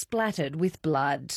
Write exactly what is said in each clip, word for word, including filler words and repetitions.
splattered with blood.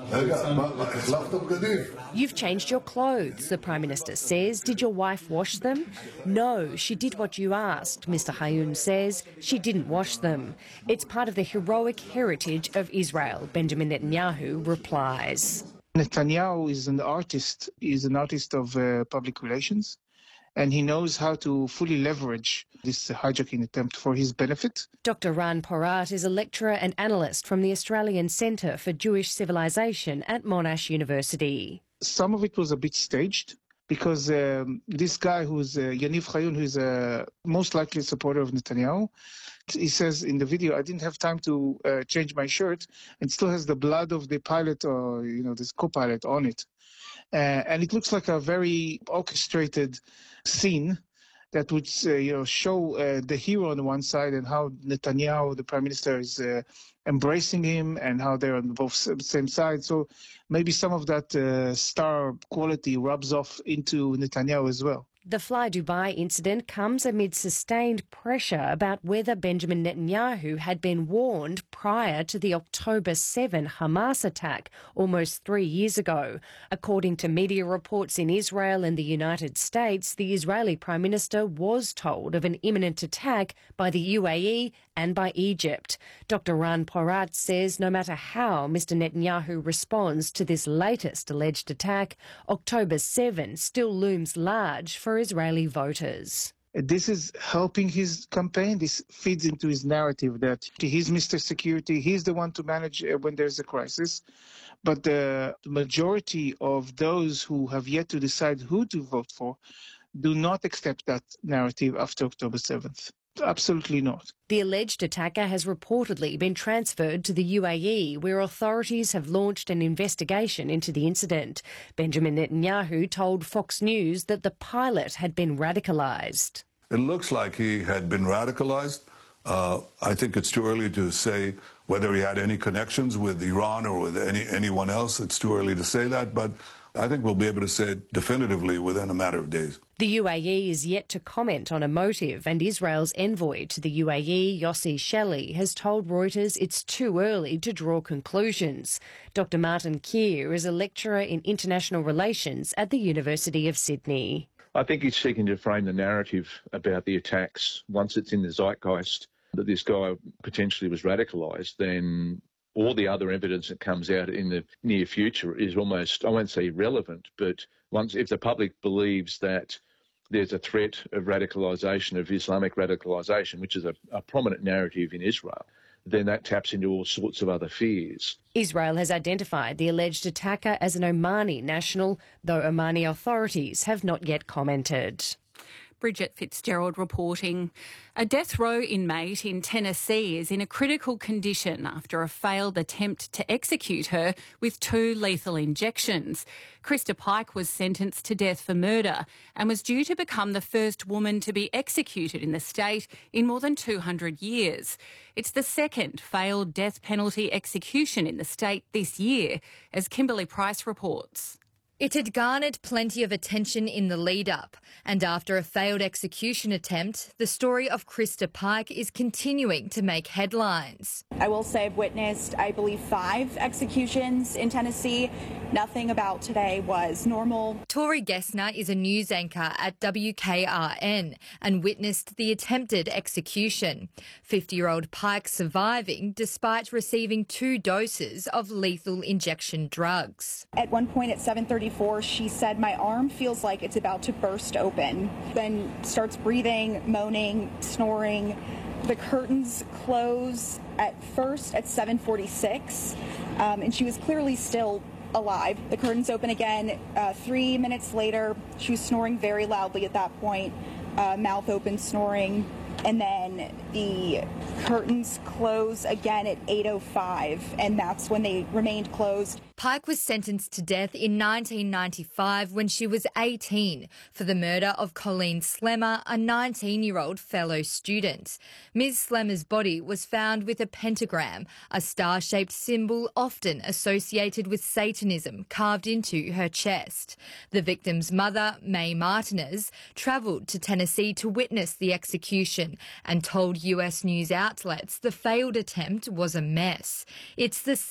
You've changed your clothes, the Prime Minister says. Did your wife wash them? No, she did what you asked, Mr Hayoun says. She didn't wash them. It's part of the heroic heritage of Israel, Benjamin Netanyahu replies. Netanyahu is an artist. He's an artist of uh, public relations, and he knows how to fully leverage this hijacking attempt for his benefit. Doctor Ran Porat is a lecturer and analyst from the Australian Centre for Jewish Civilization at Monash University. Some of it was a bit staged because um, this guy who's uh, Yaniv Hayoun, who's a uh, most likely a supporter of Netanyahu, he says in the video, I didn't have time to uh, change my shirt, and still has the blood of the pilot or, you know, this co-pilot on it. Uh, and it looks like a very orchestrated scene that would uh, you know, show uh, the hero on one side and how Netanyahu, the prime minister, is uh, embracing him and how they're on both same sides. So maybe some of that uh, star quality rubs off into Netanyahu as well. The Fly Dubai incident comes amid sustained pressure about whether Benjamin Netanyahu had been warned prior to the October seventh Hamas attack almost three years ago. According to media reports in Israel and the United States, the Israeli Prime Minister was told of an imminent attack by the U A E and by Egypt. Doctor Ran Porat says no matter how Mr Netanyahu responds to this latest alleged attack, October seventh still looms large for Israeli voters. This is helping his campaign. This feeds into his narrative that he's Mister Security, he's the one to manage when there's a crisis. But the majority of those who have yet to decide who to vote for do not accept that narrative after October seventh. Absolutely not. The alleged attacker has reportedly been transferred to the U A E, where authorities have launched an investigation into the incident. Benjamin Netanyahu told Fox News that the pilot had been radicalised. It looks like he had been radicalised. Uh, I think it's too early to say whether he had any connections with Iran or with any anyone else. It's too early to say that, but I think we'll be able to say it definitively within a matter of days. The U A E is yet to comment on a motive, and Israel's envoy to the U A E, Yossi Shelley, has told Reuters it's too early to draw conclusions. Doctor Martin Keir is a lecturer in international relations at the University of Sydney. I think he's seeking to frame the narrative about the attacks. Once it's in the zeitgeist that this guy potentially was radicalised, then all the other evidence that comes out in the near future is almost, I won't say irrelevant, but once if the public believes that there's a threat of radicalisation, of Islamic radicalisation, which is a, a prominent narrative in Israel, then that taps into all sorts of other fears. Israel has identified the alleged attacker as an Omani national, though Omani authorities have not yet commented. Bridget Fitzgerald reporting. A death row inmate in Tennessee is in a critical condition after a failed attempt to execute her with two lethal injections. Krista Pike was sentenced to death for murder and was due to become the first woman to be executed in the state in more than two hundred years. It's the second failed death penalty execution in the state this year, as Kimberly Price reports. It had garnered plenty of attention in the lead-up, and after a failed execution attempt, the story of Krista Pike is continuing to make headlines. I will say I've witnessed, I believe, five executions in Tennessee. Nothing about today was normal. Tori Gessner is a news anchor at W K R N and witnessed the attempted execution. fifty-year-old Pike surviving despite receiving two doses of lethal injection drugs. At one point at seven thirty-four, she said, "My arm feels like it's about to burst open." Then starts breathing, moaning, snoring. The curtains close at first at seven forty-six, um, and she was clearly still alive. The curtains open again. Uh, three minutes later, she was snoring very loudly at that point, uh, mouth open, snoring. And then the curtains close again at eight oh five, and that's when they remained closed. Pike was sentenced to death in nineteen ninety-five when she was eighteen for the murder of Colleen Slemmer, a nineteen-year-old fellow student. Miz Slemmer's body was found with a pentagram, a star-shaped symbol often associated with Satanism, carved into her chest. The victim's mother, May Martinez, travelled to Tennessee to witness the execution and told U S news outlets the failed attempt was a mess. It's the